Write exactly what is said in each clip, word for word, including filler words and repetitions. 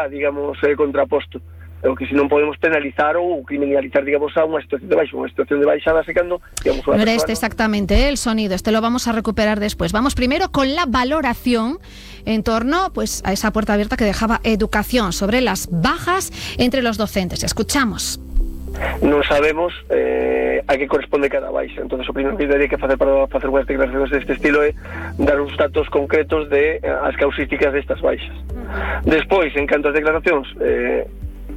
está, digamos, eh, contraposto. O que si non podemos penalizar ou criminalizar, digamos, a unha situación de baixa. Unha situación de baixada se cando, digamos, no era este exactamente, ¿eh? El sonido, este lo vamos a recuperar después. Vamos primero con la valoración en torno, pues, a esa puerta abierta que dejaba Educación sobre las bajas entre los docentes. Escuchamos. Non sabemos eh, a que corresponde cada baixa. Entonces, o primeiro que teria que facer para facer unhas declaracións deste estilo é dar uns datos concretos de eh, as causísticas destas baixas. Despois, en canto ás declaracións, eh,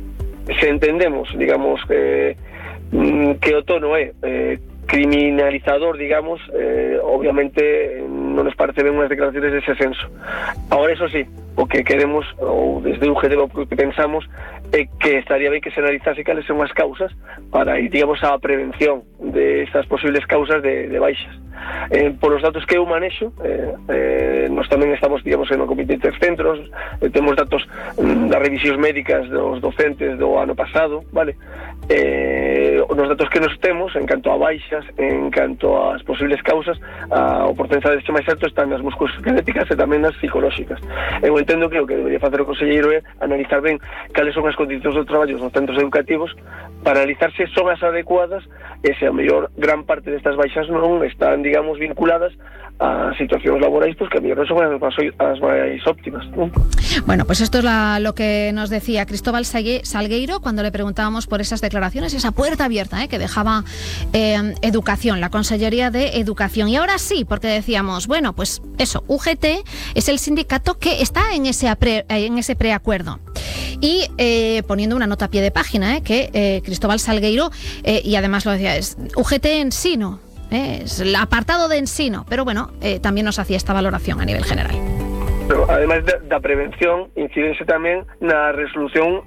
se entendemos, digamos, eh, que o tono é eh, criminalizador, digamos, eh, obviamente non nos parece ben unhas declaraciones dese senso. Ahora, eso sí, o que queremos, ou desde U G T o que pensamos, é que estaría ben que se analizase cales son as causas para ir, digamos, á prevención de estas posibles causas de, de baixas. Eh, por os datos que eu manexo, eh, eh, nós tamén estamos, digamos, en o comité de centros, eh, temos datos mm, das revisións médicas dos docentes do ano pasado, vale? Eh, os datos que nos temos, en canto a baixas, en canto ás posibles causas, a, o porcentaxe máis alto están nas musculoesqueléticas e tamén nas psicolóxicas. Eu entendo que o que debería facer o conselleiro é analizar ben cales son as condicións do traballo nos centros educativos para analizar se son as adecuadas e se a mellor gran parte destas baixas non están, digamos, vinculadas a situacións laborais, pues que a mellor non son as, as máis óptimas, ¿no? Bueno, pues esto es la, lo que nos decía Cristóbal Salgueiro cuando le preguntábamos por esas declaraciones, esa puerta abierta ¿eh? que dejaba eh, Educación, la Consellería de Educación. Y ahora sí, porque decíamos, bueno, pues eso, U G T es el sindicato que está en ese, pre, en ese preacuerdo. Y eh, poniendo una nota a pie de página, ¿eh? que eh, Cristóbal Salgueiro, eh, y además lo decía, es U G T Ensino, ¿eh? es el apartado de Ensino, pero bueno, eh, también nos hacía esta valoración a nivel general. Pero, además da, da prevención, incidense tamén na resolución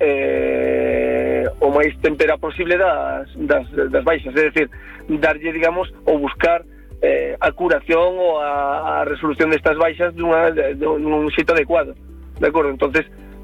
eh, o máis tempera posible das, das, das baixas, é dicir, darlle, digamos, ou buscar eh, a curación ou a, a resolución destas baixas dunha, de, de, dun xeito adecuado, de acordo? Entonces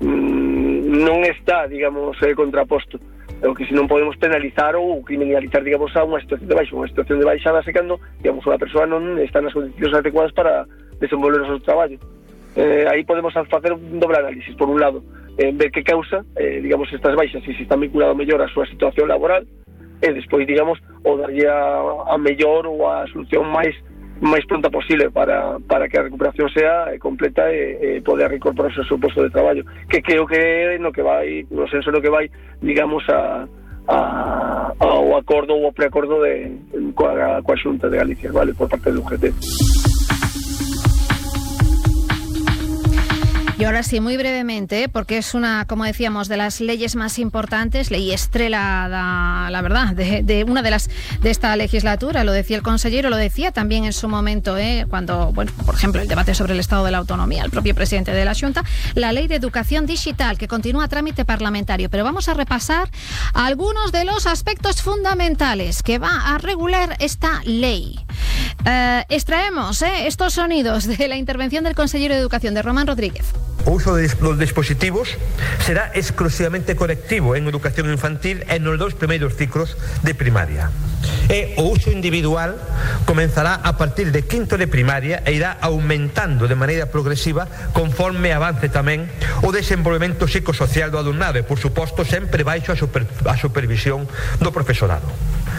mmm, non está, digamos, eh, contraposto. O que si non podemos penalizar ou criminalizar, digamos, a unha situación de baixa. Unha situación de baixada se cando, digamos, unha persoa non está nas condicións adecuadas para desenvolver o seu traballo. Eh, aí podemos facer un doble análisis. Por un lado, eh, ver que causa, eh, digamos, estas baixas, e se están vinculadas mellor a súa situación laboral, e despois, digamos, o darlle a, a mellor ou a solución máis máis pronta posible para, para que a recuperación sea eh, completa e eh, poder reincorporarse ao seu posto de traballo, que creo que no que vai, no senso no que vai, digamos, a, a, ao acordo ou ao preacordo de, coa, coa Xunta de Galicia, vale, por parte do U G T. Y ahora sí, muy brevemente, porque es una, como decíamos, de las leyes más importantes, ley estrella, da, la verdad, de, de una de las de esta legislatura, lo decía el consejero, lo decía también en su momento, ¿eh? cuando, bueno, por ejemplo, el debate sobre el estado de la autonomía, el propio presidente de la Xunta, la ley de educación digital, que continúa a trámite parlamentario. Pero vamos a repasar algunos de los aspectos fundamentales que va a regular esta ley. Eh, extraemos ¿eh? estos sonidos de la intervención del consejero de Educación, de Román Rodríguez. O uso de los dispositivos será exclusivamente colectivo en educación infantil en los dos primeros ciclos de primaria. E o uso individual comenzará a partir de quinto de primaria e irá aumentando de maneira progresiva conforme avance tamén o desenvolvemento psicosocial do alumnado e, por suposto, sempre baixo a, super, a supervisión do profesorado.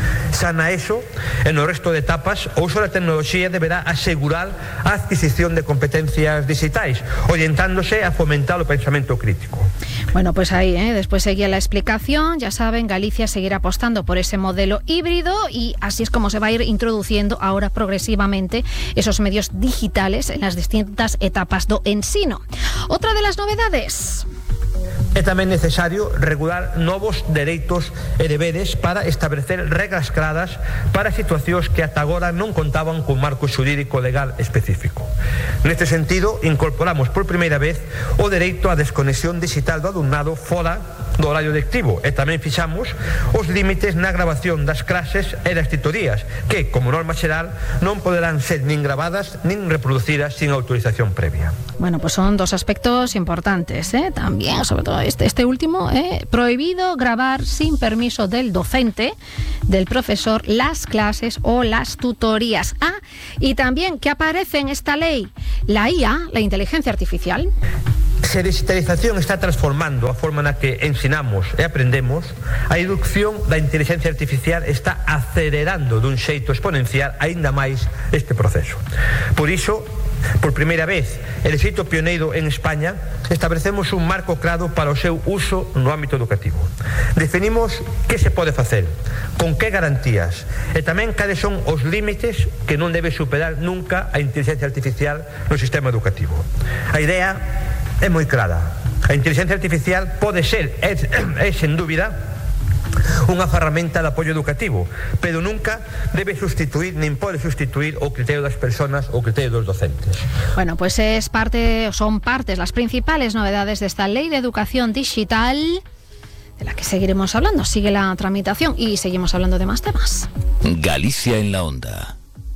Xa na ESO e no resto de etapas, o uso da tecnoloxía deberá asegurar a adquisición de competencias digitais, orientándose a fomentar o pensamento crítico. Bueno, pues ahí, ¿eh? después seguía la explicación. Ya saben, Galicia seguirá apostando por ese modelo híbrido y así es como se va a ir introduciendo ahora progresivamente esos medios digitales en las distintas etapas do ensino. Otra de las novedades... É tamén necesario regular novos dereitos e deberes para establecer regras claras para situacións que ata agora non contaban con marco xurídico legal específico. Neste sentido, incorporamos por primeira vez o dereito á desconexión digital do alumnado fora do horario lectivo e tamén fixamos os límites na grabación das clases e das titorías que, como norma xeral, non poderán ser nin gravadas nin reproducidas sin autorización previa. Bueno, pues son dos aspectos importantes, ¿eh? También, sobre todo este, este último, ¿eh? prohibido grabar sin permiso del docente, del profesor, las clases o las tutorías. Ah, y también que aparece en esta ley la I A, la inteligencia artificial. se a digitalización está transformando a forma na que ensinamos e aprendemos, a inducción da inteligencia artificial está acelerando dun xeito exponencial aínda máis este proceso. Por iso, por primeira vez, e de xeito pioneiro en España, establecemos un marco claro para o seu uso no ámbito educativo. Definimos que se pode facer, con que garantías, e tamén cales son os límites que non debe superar nunca a inteligencia artificial no sistema educativo. A idea é moi clara. A inteligencia artificial pode ser, é, é sen dúbida, unha ferramenta de apoio educativo, pero nunca debe sustituir, nin pode sustituir o criterio das persoas ou o criterio dos docentes. Bueno, pues es parte, son partes las principales novedades de esta ley de educación digital, de la que seguiremos hablando. Sigue la tramitación y seguimos hablando de más temas. Galicia en la onda.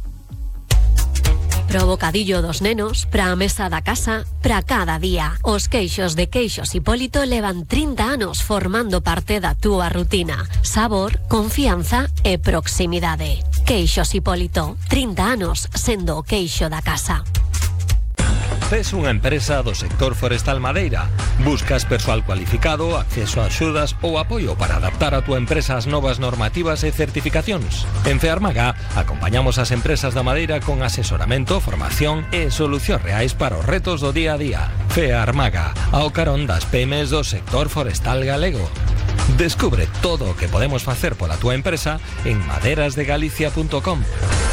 Pro bocadillo dos nenos, pra mesa da casa, pra cada día. Os queixos de Queixos Hipólito levan trinta anos formando parte da túa rutina. Sabor, confianza e proximidade. Queixos Hipólito, trinta anos sendo o queixo da casa. Tes unha empresa do sector forestal madeira. Buscas persoal cualificado, acceso a axudas ou apoio para adaptar a túa empresa ás novas normativas e certificacións. En Fearmaga acompañamos as empresas da madeira con asesoramento, formación e solucións reais para os retos do día a día. Fearmaga, ao carón das P M Es do sector forestal galego. Descubre todo o que podemos facer pola túa empresa en maderas de galicia punto com.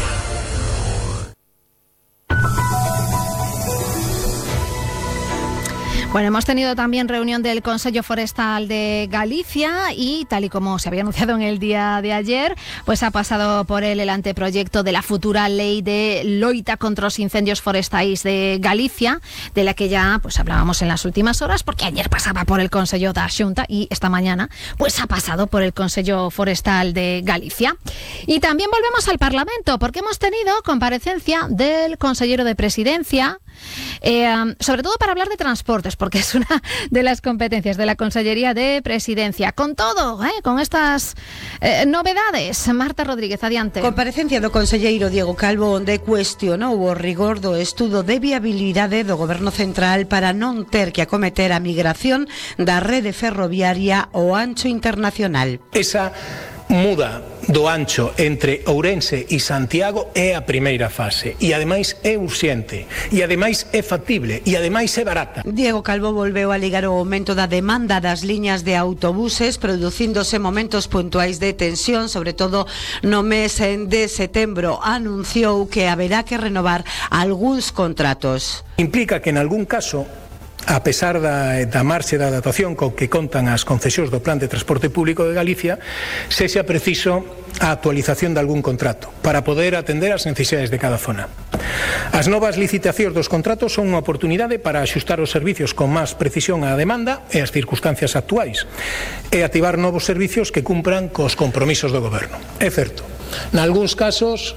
Bueno, hemos tenido también reunión del Consejo Forestal de Galicia y, tal y como se había anunciado en el día de ayer, pues ha pasado por él el anteproyecto de la futura ley de loita contra los incendios forestales de Galicia, de la que ya pues hablábamos en las últimas horas, porque ayer pasaba por el Consejo da Xunta y esta mañana pues ha pasado por el Consejo Forestal de Galicia. Y también volvemos al Parlamento, porque hemos tenido comparecencia del consejero de Presidencia, eh, sobre todo para hablar de transportes, porque es una de las competencias de la Consellería de Presidencia. Con todo, eh, con estas eh, novedades, Marta Rodríguez, adiante. Comparecencia do conselleiro Diego Calvo, onde cuestionou o rigor do estudo de viabilidade do Goberno Central para non ter que acometer a migración da rede ferroviaria ao ancho internacional. Esa muda do ancho entre Ourense e Santiago é a primeira fase e ademais é urxente e ademais é factible e ademais é barata. Diego Calvo volveu a ligar o aumento da demanda das liñas de autobuses, producíndose momentos puntuais de tensión, sobre todo no mes de setembro. Anunciou que haberá que renovar algúns contratos. Implica que en algún caso, a pesar da, da marxe da adaptación co que contan as concesións do Plan de Transporte Público de Galicia, sexa preciso a actualización de algún contrato para poder atender as necesidades de cada zona. As novas licitacións dos contratos son unha oportunidade para axustar os servicios con máis precisión á demanda e as circunstancias actuais e activar novos servicios que cumpran cos compromisos do Goberno. É certo, nalgúns casos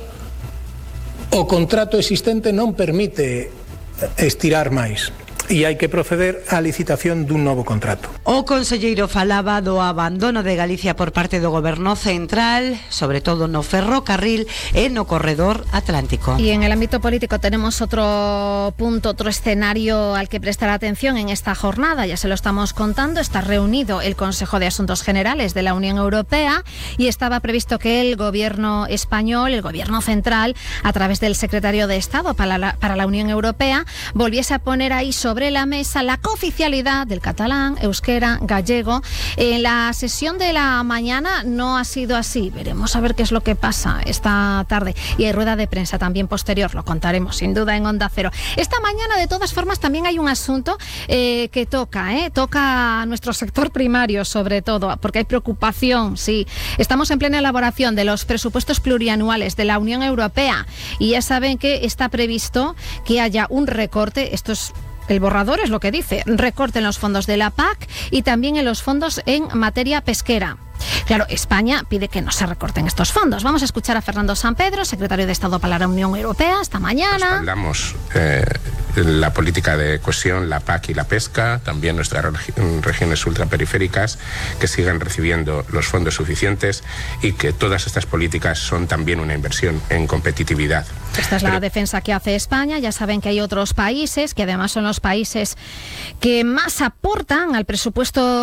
o contrato existente non permite estirar máis e hai que proceder á licitación dun novo contrato. O conselleiro falaba do abandono de Galicia por parte do Goberno Central, sobre todo no ferrocarril e no corredor atlántico. Y en el ámbito político tenemos otro punto, otro escenario al que prestar atención en esta jornada. Ya se lo estamos contando, está reunido el Consejo de Asuntos Generales de la Unión Europea y estaba previsto que el Gobierno español, el Gobierno Central, a través del Secretario de Estado para la, para la Unión Europea, volviese a poner ahí sobre la mesa la cooficialidad del catalán, euskera, gallego. En la sesión de la mañana no ha sido así. Veremos a ver qué es lo que pasa esta tarde. Y hay rueda de prensa también posterior, lo contaremos sin duda en Onda Cero. Esta mañana, de todas formas, también hay un asunto eh, que toca, eh, toca a nuestro sector primario, sobre todo, porque hay preocupación, sí. Estamos en plena elaboración de los presupuestos plurianuales de la Unión Europea y ya saben que está previsto que haya un recorte. Esto es El borrador es lo que dice, recorte en los fondos de la P A C y también en los fondos en materia pesquera. Claro, España pide que no se recorten estos fondos. Vamos a escuchar a Fernando Sampedro, secretario de Estado para la Unión Europea, esta mañana. Respaldamos eh, la política de cohesión, la P A C y la pesca, también nuestras regi- regiones ultraperiféricas, que sigan recibiendo los fondos suficientes y que todas estas políticas son también una inversión en competitividad. Esta es la Pero, defensa que hace España. Ya saben que hay otros países que además son los países que más aportan al presupuesto